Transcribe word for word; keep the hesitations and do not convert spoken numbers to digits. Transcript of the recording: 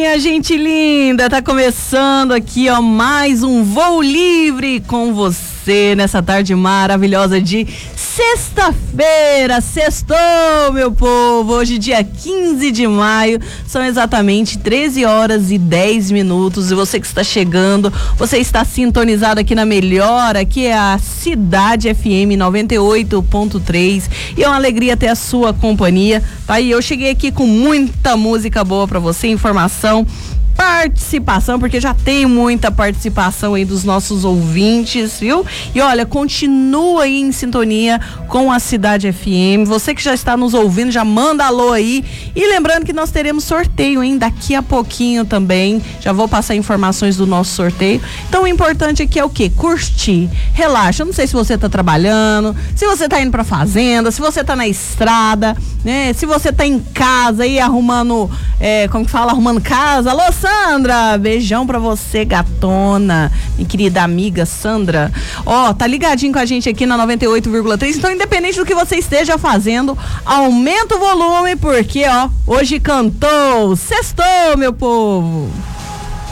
minha gente linda, tá começando aqui, ó, mais um Voo Livre com você nessa tarde maravilhosa de sexta-feira. Sextou, meu povo, hoje dia quinze de maio, são exatamente treze horas e dez minutos, e você que está chegando, você está sintonizado aqui na melhor, aqui é a Cidade F M noventa e oito ponto três, e é uma alegria ter a sua companhia, tá? E eu cheguei aqui com muita música boa pra você, informação, participação, porque já tem muita participação aí dos nossos ouvintes, viu? E olha, continua aí em sintonia com a Cidade F M. Você que já está nos ouvindo, já manda alô aí. E lembrando que nós teremos sorteio, hein? Daqui a pouquinho também. Já vou passar informações do nosso sorteio. Então o importante aqui é o quê? Curtir. Relaxa. Eu não sei se você tá trabalhando, se você tá indo pra fazenda, se você tá na estrada, né? Se você tá em casa aí arrumando, é, como que fala? Arrumando casa. Alô, Sandra, beijão pra você, gatona, minha querida amiga Sandra. Ó, tá ligadinho com a gente aqui na noventa e oito vírgula três, então independente do que você esteja fazendo, aumenta o volume, porque ó, hoje cantou, sextou, meu povo.